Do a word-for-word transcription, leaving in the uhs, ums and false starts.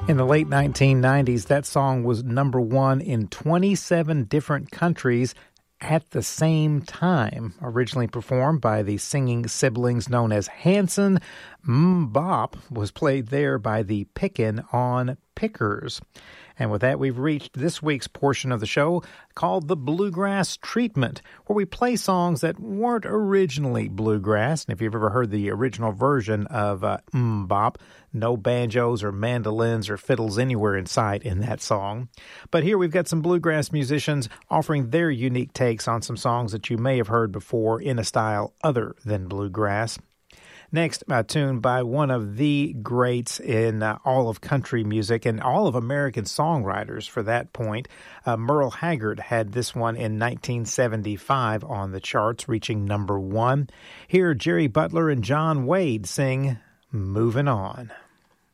In the late nineteen nineties, that song was number one in twenty-seven different countries at the same time. Originally performed by the singing siblings known as Hanson, MMMBop was played there by the Pickin' on Pickers. And with that, we've reached this week's portion of the show called the Bluegrass Treatment, where we play songs that weren't originally bluegrass. And if you've ever heard the original version of uh, MMMBop, no banjos or mandolins or fiddles anywhere in sight in that song. But here we've got some bluegrass musicians offering their unique takes on some songs that you may have heard before in a style other than bluegrass. Next, a tune by one of the greats in uh, all of country music and all of American songwriters for that point. Uh, Merle Haggard had this one in nineteen seventy-five on the charts, reaching number one. Here, Jerry Butler and John Wade sing Moving On.